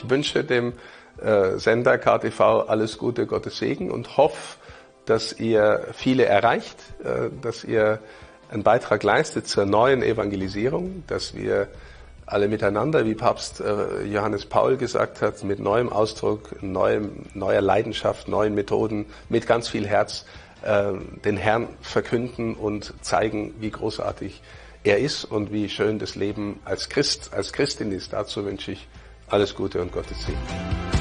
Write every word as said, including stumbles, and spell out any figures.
Ich wünsche dem äh, Sender K T V alles Gute, Gottes Segen und hoffe, dass ihr viele erreicht, äh, dass ihr einen Beitrag leistet zur neuen Evangelisierung, dass wir alle miteinander, wie Papst äh, Johannes Paul gesagt hat, mit neuem Ausdruck, neuem, neuer Leidenschaft, neuen Methoden, mit ganz viel Herz äh, den Herrn verkünden und zeigen, wie großartig er ist und wie schön das Leben als Christ, als Christin ist. Dazu wünsche ich alles Gute und Gottes Segen.